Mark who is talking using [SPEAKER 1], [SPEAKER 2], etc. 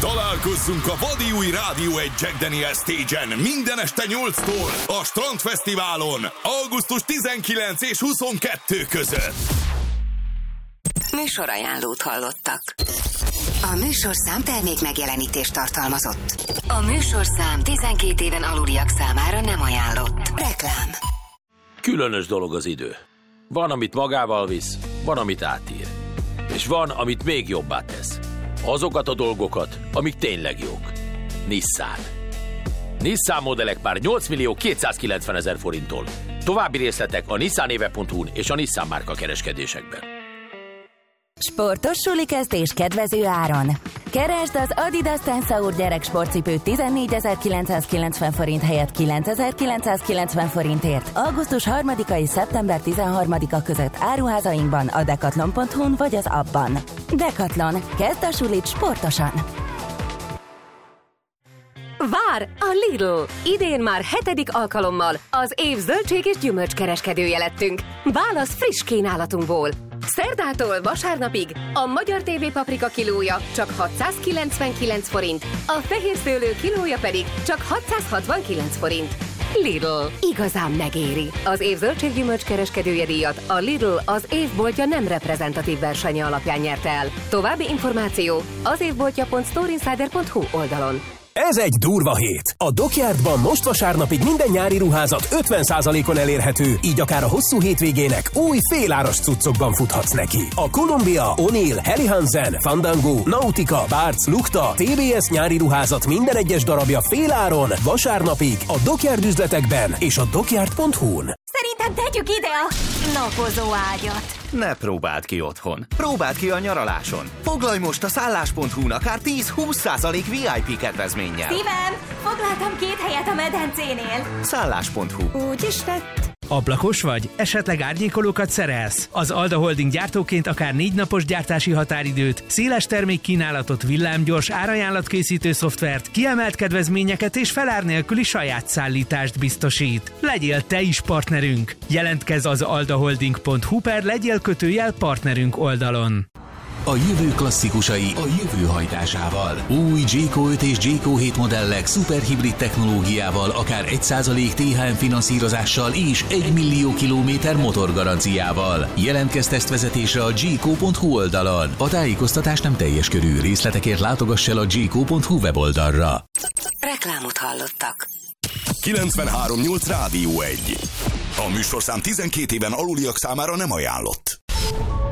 [SPEAKER 1] Találkozzunk a vadi új Rádió 1 Jack Daniel Stage-en minden este 8-tól a Strandfesztiválon, augusztus 19 és 22 között.
[SPEAKER 2] Műsorajánlót hallottak. A műsorszám termék megjelenítést tartalmazott. A műsorszám 12 éven aluliak számára nem ajánlott. Reklám.
[SPEAKER 3] Különös dolog az idő. Van, amit magával visz, van, amit átír. És van, amit még jobbá tesz. Azokat a dolgokat, amik tényleg jók. Nissan. Nissan modellek már 8.290.000 forinttól. További részletek a nissanéve.hu-n és a Nissan márka kereskedésekben.
[SPEAKER 4] Sportos sulikezdés kedvező áron. Keresd az Adidas Tensaur gyereksportcipőt 14.990 forint helyett 9.990 forintért. Augusztus 3-a és szeptember 13-a között áruházainkban, a decathlon.hu-n vagy az appban. Decathlon. Kezd a sulit sportosan!
[SPEAKER 5] Vár a Lidl! Idén már 7. alkalommal az év zöldség és gyümölcskereskedője lettünk. Válasz friss kínálatunkból! Szerdától vasárnapig a magyar TV paprika kilója csak 699 forint, a fehér szőlő kilója pedig csak 669 forint. Lidl. Igazán megéri. Az év zöldséggyümölcs kereskedője díjat a Lidl az évboltja nem reprezentatív versenye alapján nyerte el. További információ az évboltja.storeinsider.hu oldalon.
[SPEAKER 6] Ez egy durva hét. A Dockyardban most vasárnapig minden nyári ruházat 50%-on elérhető, így akár a hosszú hétvégének új féláras cuccokban futhatsz neki. A Columbia, O'Neill, Helly Hansen, Fandango, Nautica, Bart's, Lukta, TBS nyári ruházat minden egyes darabja féláron vasárnapig a Dockyard üzletekben és a dockyard.hu-n.
[SPEAKER 7] Szerintem tegyük ide a napozó ágyat.
[SPEAKER 8] Ne próbáld ki otthon. Próbáld ki a nyaraláson. Foglalj most a szállás.hu-n akár 10-20% VIP kedvezménnyel.
[SPEAKER 7] Szívem, foglaltam 2 helyet a medencénél.
[SPEAKER 8] Szállás.hu.
[SPEAKER 7] Úgy is tett.
[SPEAKER 9] Ablakos vagy? Esetleg árnyékolókat szerelsz? Az Alda Holding gyártóként akár 4 napos gyártási határidőt, széles termékkínálatot, villámgyors árajánlatkészítő szoftvert, kiemelt kedvezményeket és felár nélküli saját szállítást biztosít. Legyél te is partnerünk! Jelentkezz az aldaholding.hu per legyél !partnerünk oldalon.
[SPEAKER 10] A jövő klasszikusai a jövő hajtásával. Új Jayco 5 és Jayco 7 modellek szuperhibrid technológiával, akár 1% THM finanszírozással és 1 millió kilométer motorgaranciával. Jelentkezz tesztvezetésre a jayco.hu oldalon. A tájékoztatás nem teljes körű, részletekért látogass el a jayco.hu weboldalra.
[SPEAKER 2] Reklámot hallottak.
[SPEAKER 1] 93.8 Rádió 1. A műsorszám 12 éven aluliak számára nem ajánlott.